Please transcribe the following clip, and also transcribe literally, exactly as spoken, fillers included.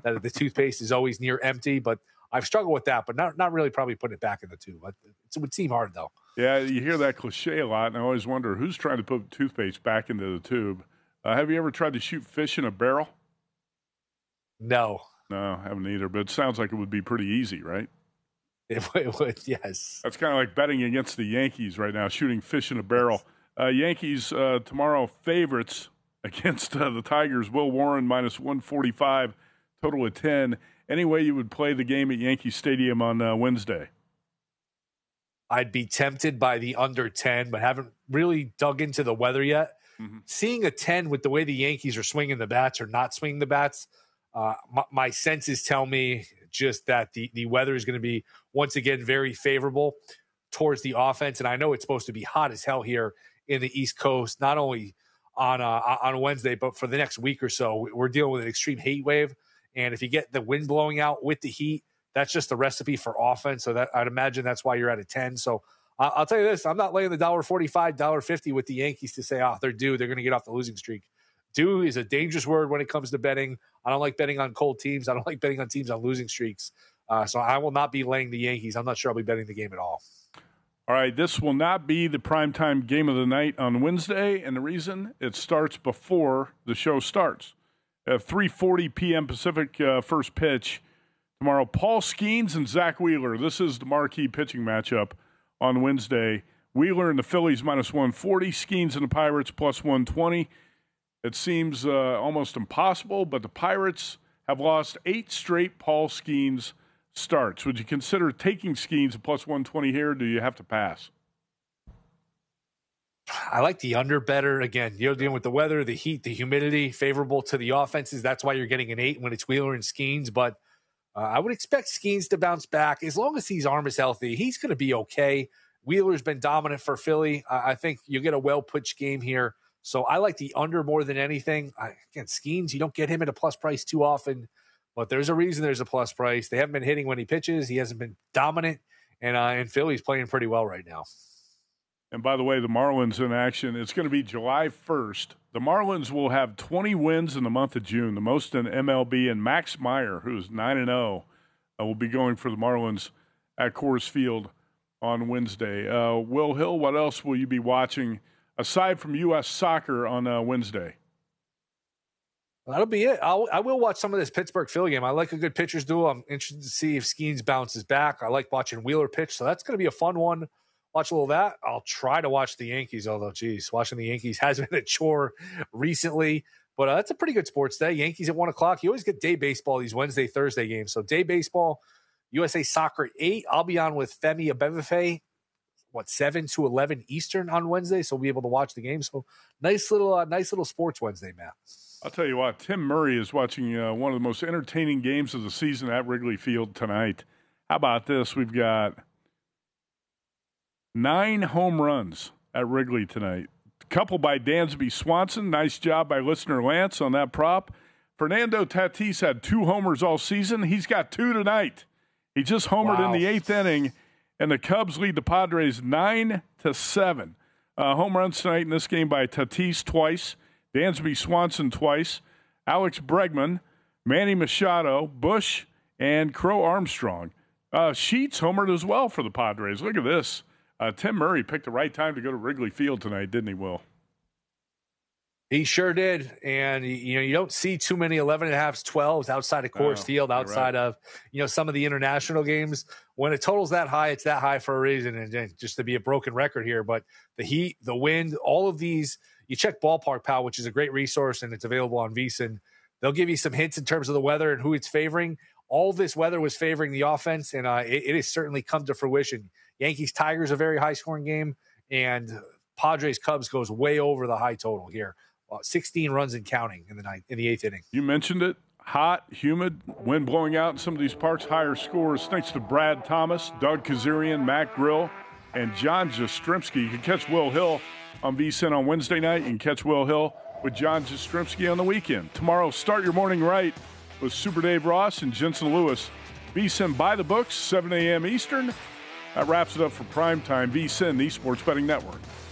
that the toothpaste is always near empty, but I've struggled with that, but not not really probably putting it back in the tube. It would seem hard, though. Yeah, you hear that cliche a lot, and I always wonder who's trying to put toothpaste back into the tube. Uh, have you ever tried to shoot fish in a barrel? No. No, I haven't either, but it sounds like it would be pretty easy, right? It, it would, yes. That's kind of like betting against the Yankees right now, shooting fish in a barrel. Uh, Yankees uh, tomorrow favorites against uh, the Tigers. Will Warren minus one forty-five, total of ten. Any way you would play the game at Yankee Stadium on uh, Wednesday? I'd be tempted by the under ten, but haven't really dug into the weather yet. Mm-hmm. Seeing a ten with the way the Yankees are swinging the bats or not swinging the bats, uh, my, my senses tell me just that the, the weather is going to be, once again, very favorable towards the offense. And I know it's supposed to be hot as hell here in the East Coast, not only on uh, on Wednesday, but for the next week or so. We're dealing with an extreme heat wave. And if you get the wind blowing out with the heat, that's just the recipe for offense. So that I'd imagine that's why you're at a ten. So uh, I'll tell you this, I'm not laying the one dollar forty-five, one dollar fifty with the Yankees to say, oh, they're due. They're going to get off the losing streak. Due is a dangerous word when it comes to betting. I don't like betting on cold teams. I don't like betting on teams on losing streaks. Uh, so I will not be laying the Yankees. I'm not sure I'll be betting the game at all. All right, this will not be the primetime game of the night on Wednesday, and the reason, it starts before the show starts. At three forty p.m. Pacific, uh, first pitch tomorrow. Paul Skeens and Zach Wheeler. This is the marquee pitching matchup on Wednesday. Wheeler and the Phillies minus one forty. Skeens and the Pirates plus one twenty. It seems uh, almost impossible, but the Pirates have lost eight straight Paul Skeens starts. Would you consider taking Skeens at plus one twenty here, or do you have to pass? I like the under better. Again, you're dealing with the weather, the heat, the humidity, favorable to the offenses. That's why you're getting an eight when it's Wheeler and Skeens. But uh, I would expect Skeens to bounce back. As long as his arm is healthy, he's going to be okay. Wheeler's been dominant for Philly. I, I think you get a well-pitched game here. So I like the under more than anything. I, again, Skeens, you don't get him at a plus price too often. But there's a reason there's a plus price. They haven't been hitting when he pitches. He hasn't been dominant. And, uh, and Philly's playing pretty well right now. And by the way, the Marlins in action. It's going to be July first. The Marlins will have twenty wins in the month of June, the most in M L B. And Max Meyer, who's nine and oh, uh, will be going for the Marlins at Coors Field on Wednesday. Uh, Will Hill, what else will you be watching aside from U S soccer on uh, Wednesday? That'll be it. I'll, I will watch some of this Pittsburgh Philly game. I like a good pitcher's duel. I'm interested to see if Skeens bounces back. I like watching Wheeler pitch, so that's going to be a fun one. Watch a little of that. I'll try to watch the Yankees, although, geez, watching the Yankees has been a chore recently. But uh, that's a pretty good sports day. Yankees at one o'clock. You always get day baseball, these Wednesday, Thursday games. So day baseball, U S A Soccer at eight. I'll be on with Femi Abebefe, what, seven to eleven Eastern on Wednesday, so we'll be able to watch the game. So nice little uh, nice little sports Wednesday, Matt. I'll tell you what, Tim Murray is watching uh, one of the most entertaining games of the season at Wrigley Field tonight. How about this? We've got nine home runs at Wrigley tonight. A couple by Dansby Swanson. Nice job by listener Lance on that prop. Fernando Tatis had two homers all season. He's got two tonight. He just homered wow. in the eighth inning, and the Cubs lead the Padres nine to seven. Uh, home runs tonight in this game by Tatis twice, Dansby Swanson twice, Alex Bregman, Manny Machado, Bush, and Crow Armstrong. Uh, Sheets homered as well for the Padres. Look at this. Uh, Tim Murray picked the right time to go to Wrigley Field tonight, didn't he, Will? He sure did. And, you know, you don't see too many eleven and a halves, twelves outside of Coors oh, Field, outside right. of, you know, some of the international games. When it totals that high, it's that high for a reason. And just to be a broken record here, but the heat, the wind, all of these, you check Ballpark Pal, which is a great resource, and it's available on VSiN. They'll give you some hints in terms of the weather and who it's favoring. All this weather was favoring the offense, and uh, it, it has certainly come to fruition. Yankees-Tigers, a very high-scoring game, and Padres-Cubs goes way over the high total here. Uh, sixteen runs and counting in the ninth, in the eighth inning. You mentioned it. Hot, humid, wind blowing out in some of these parks. Higher scores thanks to Brad Thomas, Doug Kazarian, Matt Grill, and John Jastrzemski. You can catch Will Hill on VSiN on Wednesday night. You can catch Will Hill with John Jastrzemski on the weekend. Tomorrow, start your morning right with Super Dave Ross and Jensen Lewis. VSiN by the books, seven a.m. Eastern. That wraps it up for primetime. VSiN, the Sports Betting Network.